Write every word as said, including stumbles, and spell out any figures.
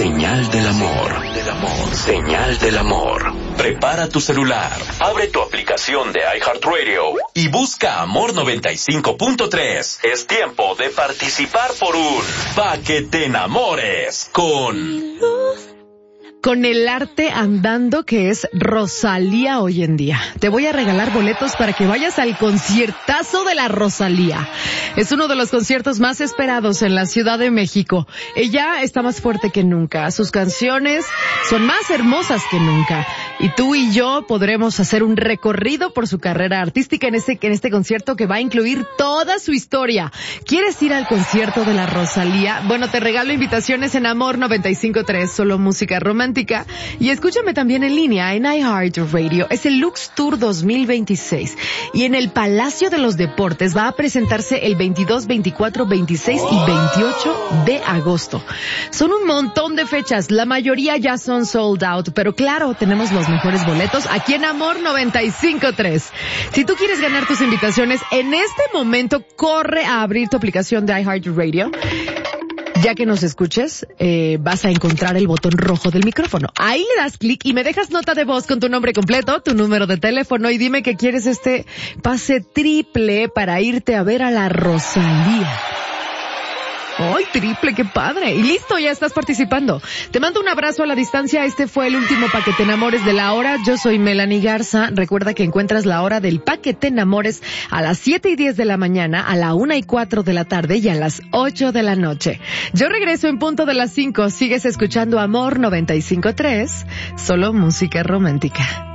Señal del amor. Del amor. Señal del amor. Prepara tu celular, abre tu aplicación de iHeartRadio y busca Amor noventa y cinco punto tres. Es tiempo de participar por un Pa' que te enamores con... Con el arte andando que es Rosalía hoy en día. Te voy a regalar boletos para que vayas al conciertazo de la Rosalía. Es uno de los conciertos más esperados en la Ciudad de México. Ella está más fuerte que nunca. Sus canciones son más hermosas que nunca. Y tú y yo podremos hacer un recorrido por su carrera artística en este, en este concierto que va a incluir toda su historia. ¿Quieres ir al concierto de la Rosalía? Bueno, te regalo invitaciones en Amor noventa y cinco punto tres, solo música romántica. Y escúchame también en línea en iHeartRadio. Es el Lux Tour dos mil veintiséis. Y en el Palacio de los Deportes va a presentarse el veintidós, veinticuatro, veintiséis y veintiocho de agosto. Son un montón de fechas. La mayoría ya son sold out. Pero claro, tenemos los mejores boletos aquí en Amor noventa y cinco punto tres. Si tú quieres ganar tus invitaciones, en este momento corre a abrir tu aplicación de iHeartRadio. Ya que nos escuches, eh, vas a encontrar el botón rojo del micrófono. Ahí le das clic y me dejas nota de voz con tu nombre completo, tu número de teléfono y dime que quieres este pase triple para irte a ver a la Rosalía. ¡Ay, triple, qué padre! Y listo, ya estás participando. Te mando un abrazo a la distancia. Este fue el último Pa' que te enamores de la hora. Yo soy Melanie Garza. Recuerda que encuentras la hora del Pa' que te enamores a las siete y diez de la mañana, a la una y cuatro de la tarde y a las ocho de la noche. Yo regreso en punto de las cinco. Sigues escuchando Amor noventa y cinco punto tres, solo música romántica.